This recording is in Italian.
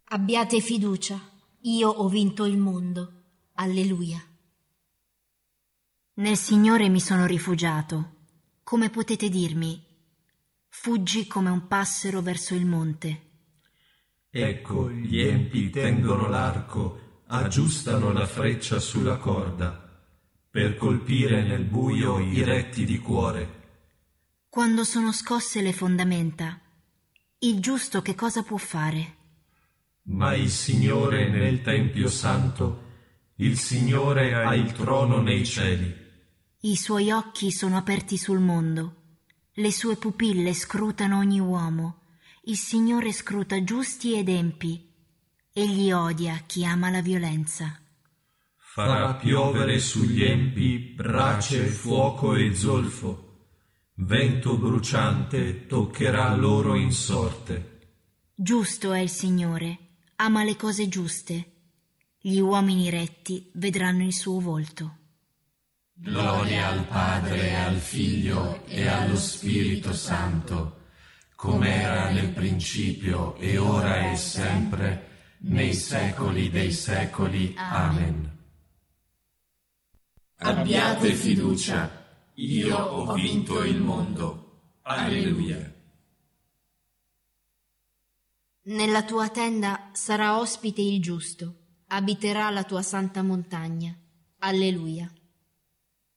Abbiate fiducia, io ho vinto il mondo. Alleluia. Nel Signore mi sono rifugiato. Come potete dirmi? Fuggi come un passero verso il monte. Ecco, gli empi tendono l'arco, aggiustano la freccia sulla corda, per colpire nel buio i retti di cuore. Quando sono scosse le fondamenta, il giusto che cosa può fare? Ma il Signore nel Tempio Santo, il Signore ha il trono nei cieli. I suoi occhi sono aperti sul mondo, le sue pupille scrutano ogni uomo. Il Signore scruta giusti ed empi, egli odia chi ama la violenza. Farà piovere sugli empi brace, fuoco e zolfo. Vento bruciante toccherà loro in sorte. Giusto è il Signore, ama le cose giuste. Gli uomini retti vedranno il suo volto. Gloria al Padre, e al Figlio e allo Spirito Santo, come era nel principio e ora e sempre, nei secoli dei secoli. Amen. Abbiate fiducia, io ho vinto il mondo. Alleluia. Nella tua tenda sarà ospite il giusto, abiterà la tua santa montagna. Alleluia.